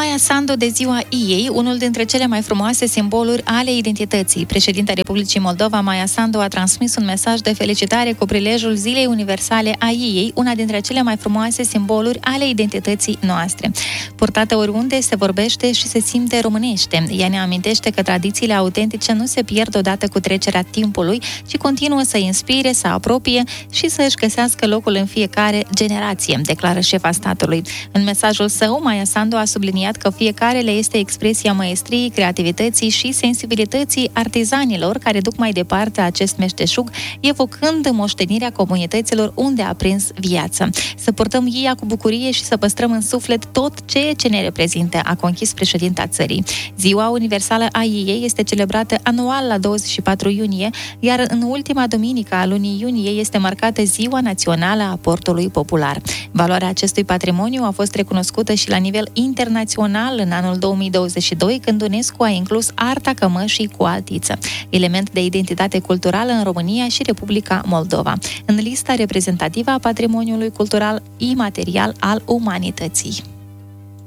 Maia Sandu de ziua ei, unul dintre cele mai frumoase simboluri ale identității. Președinta Republicii Moldova, Maia Sandu, a transmis un mesaj de felicitare cu prilejul Zilei Universale a ei, una dintre cele mai frumoase simboluri ale identității noastre. Purtată oriunde, se vorbește și se simte românește. Ea ne amintește că tradițiile autentice nu se pierd odată cu trecerea timpului, ci continuă să inspire, să apropie și să își găsească locul în fiecare generație, declară șefa statului. În mesajul său, Maia Sandu a subliniat că fiecare le este expresia măestriei, creativității și sensibilității artizanilor care duc mai departe acest meșteșug, evocând moștenirea comunităților unde a prins viață. Să purtăm ea cu bucurie și să păstrăm în suflet tot ceea ce ne reprezintă, a conchis președinta țării. Ziua Universală a ei este celebrată anual la 24 iunie, iar în ultima duminică a lunii iunie este marcată Ziua Națională a Portului Popular. Valoarea acestui patrimoniu a fost recunoscută și la nivel internațional în anul 2022, când UNESCO a inclus arta cămășii cu altiță, element de identitate culturală în România și Republica Moldova, în lista reprezentativă a patrimoniului cultural imaterial al umanității.